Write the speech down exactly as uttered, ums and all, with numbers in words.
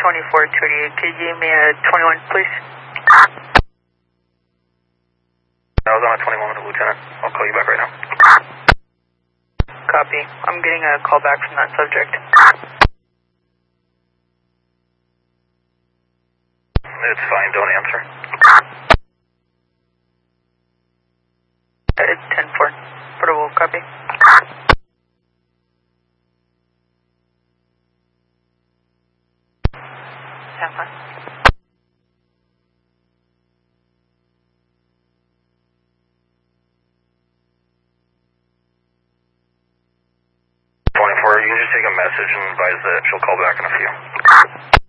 twenty-four thirty-eight. Could you give me a twenty-one, please? I was on a twenty-one with a lieutenant. I'll call you back right now. Copy. I'm getting a call back from that subject. It's fine, don't answer. Uh, ten four. Portable, copy. ten four. twenty-four, you can just take a message and advise that she'll call back in a few.